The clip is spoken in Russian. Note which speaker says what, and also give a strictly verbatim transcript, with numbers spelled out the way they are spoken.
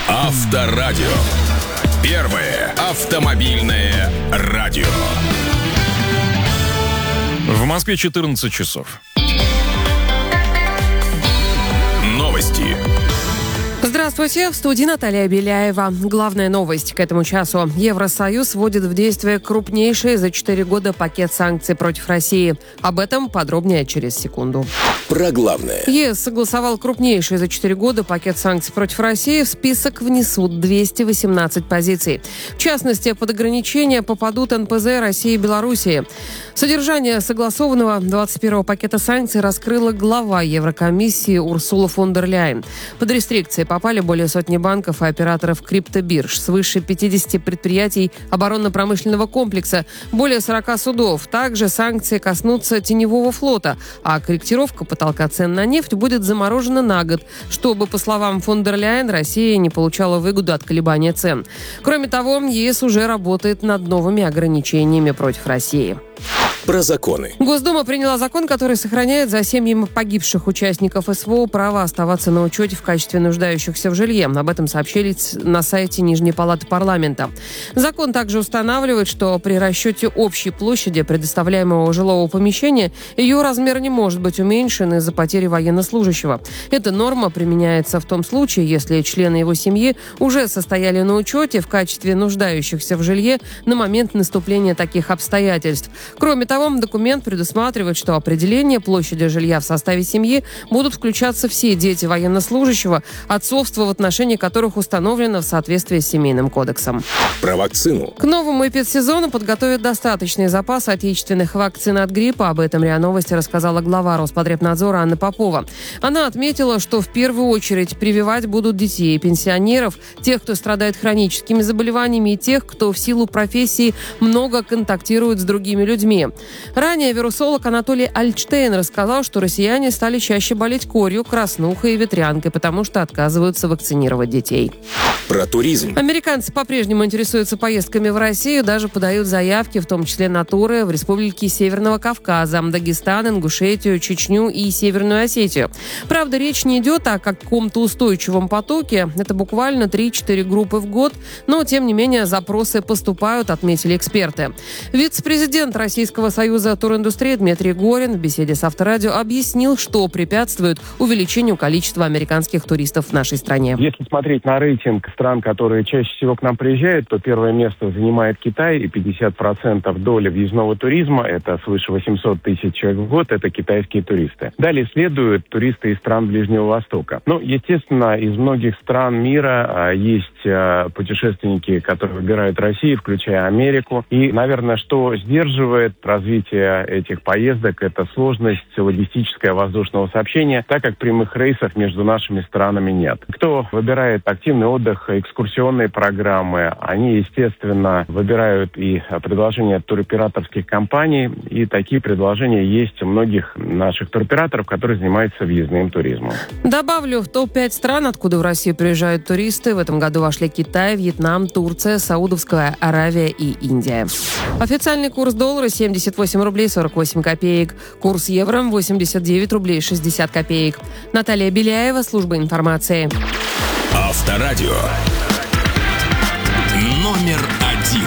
Speaker 1: Авторадио. Первое автомобильное радио.
Speaker 2: В Москве четырнадцать часов.
Speaker 1: Новости.
Speaker 3: Здравствуйте, в студии Наталья Беляева. Главная новость к этому часу. Евросоюз вводит в действие крупнейший за четыре года пакет санкций против России. Об этом подробнее через секунду.
Speaker 1: Про главное.
Speaker 3: ЕС согласовал крупнейший за четыре года пакет санкций против России. В список внесут двести восемнадцать позиций. В частности, под ограничения попадут эн пэ зэ России и Белоруссии. Содержание согласованного двадцать первого пакета санкций раскрыла глава Еврокомиссии Урсула фон дер Ляйен. Под рестрикции попали более сотни банков и операторов криптобирж, свыше пятидесяти предприятий оборонно-промышленного комплекса, более сорока судов. Также санкции коснутся теневого флота, а корректировка потолка цен на нефть будет заморожена на год, чтобы, по словам фон дер Ляйен, Россия не получала выгоду от колебания цен. Кроме того, ЕС уже работает над новыми ограничениями против России.
Speaker 1: Про законы.
Speaker 3: Госдума приняла закон, который сохраняет за семьями погибших участников эс вэ о право оставаться на учете в качестве нуждающихся в жилье. Об этом сообщили на сайте Нижней палаты парламента. Закон также устанавливает, что при расчете общей площади предоставляемого жилого помещения ее размер не может быть уменьшен из-за потери военнослужащего. Эта норма применяется в том случае, если члены его семьи уже состояли на учете в качестве нуждающихся в жилье на момент наступления таких обстоятельств. Кроме того, документ предусматривает, что определение площади жилья в составе семьи будут включаться все дети военнослужащего, отцовство в отношении которых установлено в соответствии с Семейным кодексом.
Speaker 1: Про вакцину.
Speaker 3: К новому эпидсезону подготовят достаточный запас отечественных вакцин от гриппа. Об этом РИА Новости рассказала глава Роспотребнадзора Анна Попова. Она отметила, что в первую очередь прививать будут детей, пенсионеров, тех, кто страдает хроническими заболеваниями, и тех, кто в силу профессии много контактирует с другими людьми. Ранее вирусолог Анатолий Альтштейн рассказал, что россияне стали чаще болеть корью, краснухой и ветрянкой, потому что отказываются вакцинировать детей.
Speaker 1: Про туризм.
Speaker 3: Американцы по-прежнему интересуются поездками в Россию, даже подают заявки, в том числе на туры в республики Северного Кавказа, Дагестан, Ингушетию, Чечню и Северную Осетию. Правда, речь не идет о каком-то устойчивом потоке. Это буквально три-четыре группы в год, но, тем не менее, запросы поступают, отметили эксперты. Вице-президент Российского союза туриндустрии Дмитрий Горин в беседе с Авторадио объяснил, что препятствует увеличению количества американских туристов в нашей стране.
Speaker 4: Если смотреть на рейтинг стран, которые чаще всего к нам приезжают, то первое место занимает Китай, и пятьдесят процентов доли въездного туризма, это свыше восемьсот тысяч человек в год, это китайские туристы. Далее следуют туристы из стран Ближнего Востока. Ну, естественно, из многих стран мира а, есть а, путешественники, которые выбирают Россию, включая Америку. И, наверное, что сдерживает развитие этих поездок, это сложность логистического воздушного сообщения, так как прямых рейсов между нашими странами нет. Кто выбирает активный отдых, экскурсионные программы, они, естественно, выбирают и предложения туроператорских компаний, и такие предложения есть у многих наших туроператоров, которые занимаются въездным туризмом.
Speaker 3: Добавлю, в топ пять стран, откуда в Россию приезжают туристы, в этом году вошли Китай, Вьетнам, Турция, Саудовская Аравия и Индия. Официальный курс доллара семьдесят восемь рублей сорок восемь копеек. Курс евро восемьдесят девять рублей шестьдесят копеек. Наталья Беляева, служба информации.
Speaker 1: Авторадио. Номер